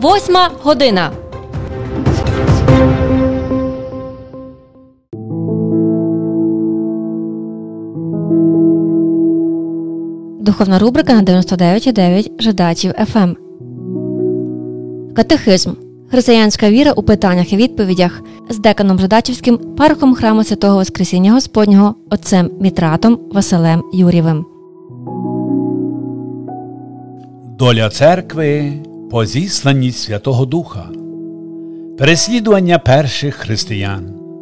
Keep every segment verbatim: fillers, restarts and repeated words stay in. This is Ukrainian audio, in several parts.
Восьма година. Духовна рубрика на дев'яносто дев'ять і дев'ять Жидачів еф ем. Катехизм. Християнська віра у питаннях і відповідях з деканом Жидачівським, парохом храму Святого Воскресіння Господнього, отцем Мітратом Василем Юрєвим. Доля церкви по зісланні Святого Духа. Переслідування перших християн.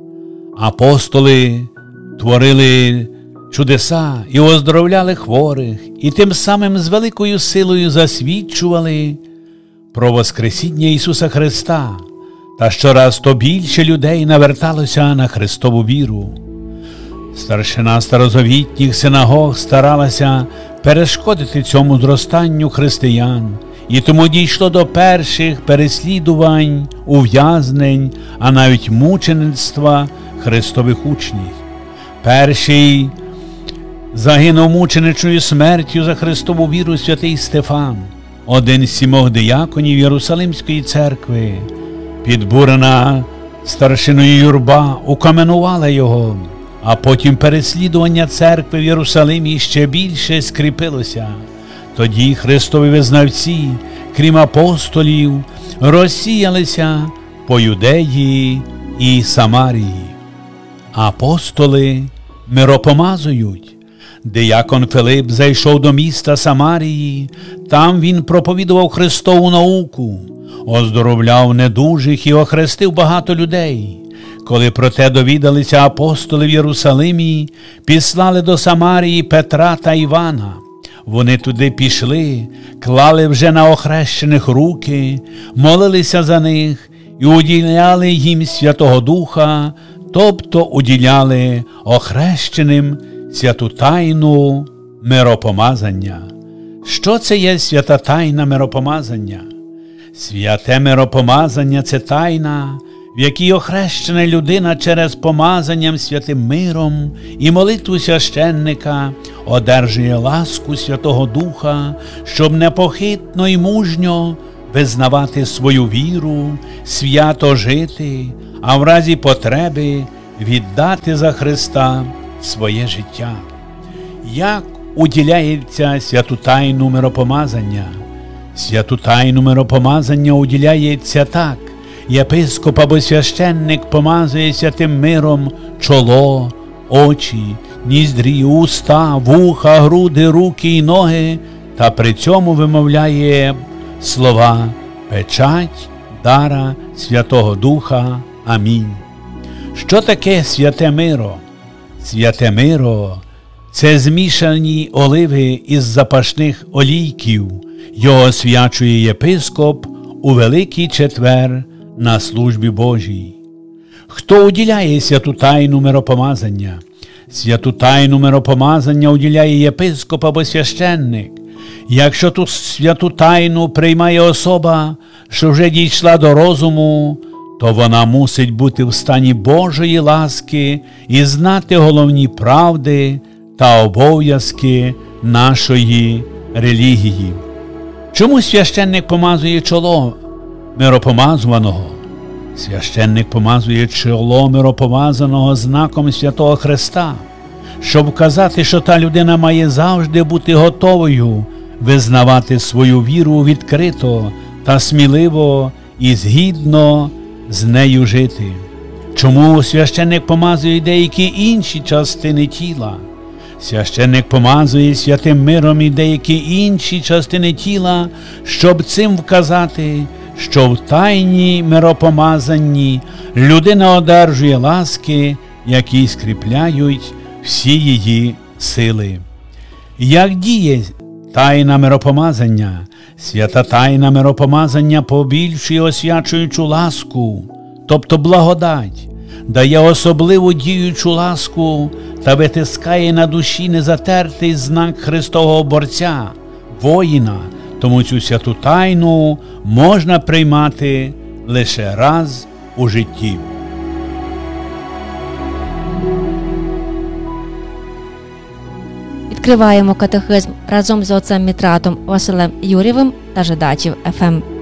Апостоли творили чудеса і оздоровляли хворих, і тим самим з великою силою засвідчували про Воскресіння Ісуса Христа, та щораз то більше людей наверталося на Христову віру. Старшина старозавітніх синагог старалася перешкодити цьому зростанню християн, і тому дійшло до перших переслідувань, ув'язнень, а навіть мучеництва Христових учнів. Перший загинув мученичною смертю за Христову віру святий Стефан, один з сімох дияконів Єрусалимської церкви. Підбурена старшиною юрба укаменувала його, а потім переслідування церкви в Єрусалимі ще більше скріпилося. Тоді Христові визнавці, крім апостолів, розсіялися по Юдеї і Самарії. Апостоли миропомазують. Диякон Филип зайшов до міста Самарії, там він проповідував Христову науку, оздоровляв недужих і охрестив багато людей. Коли про те довідалися апостоли в Єрусалимі, післали до Самарії Петра та Івана. Вони туди пішли, клали вже на охрещених руки, молилися за них і уділяли їм Святого Духа, тобто уділяли охрещеним святу тайну миропомазання. Що це є свята тайна миропомазання? Святе миропомазання – це тайна, в якій охрещена людина через помазанням святим миром і молитву священника одержує ласку Святого Духа, щоб непохитно і мужньо визнавати свою віру, свято жити, а в разі потреби віддати за Христа своє життя. Як уділяється святу тайну миропомазання? Святу тайну миропомазання уділяється так. Єпископ або священник помазує святим миром чоло, очі, ніздрі, уста, вуха, груди, руки і ноги, та при цьому вимовляє слова «Печать дара Святого Духа. Амінь». Що таке святе миро? Святе миро – це змішані оливи із запашних олійків. Його освячує єпископ у Великий Четвер на службі Божій. Хто уділяє святу тайну миропомазання? Святу тайну миропомазання уділяє єпископ або священник. Якщо ту святу тайну приймає особа, що вже дійшла до розуму, то вона мусить бути в стані Божої ласки і знати головні правди та обов'язки нашої релігії. Чому священник помазує чоло миропомазуваного? Священник помазує чоло миропомазаного знаком Святого Христа, щоб вказати, що та людина має завжди бути готовою визнавати свою віру відкрито та сміливо і згідно з нею жити. Чому священник помазує деякі інші частини тіла? Священник помазує святим миром і деякі інші частини тіла, щоб цим вказати, що в тайні миропомазанні людина одержує ласки, які скріпляють всі її сили. Як діє тайна миропомазання? Свята тайна миропомазання побільшує освячуючу ласку, тобто благодать, дає особливу діючу ласку та витискає на душі незатертий знак Христового борця, воїна, тому цю святу тайну можна приймати лише раз у житті. Відкриваємо катехизм разом з отцем Мітратом Василем Юрєвим та Жидачів еф ем.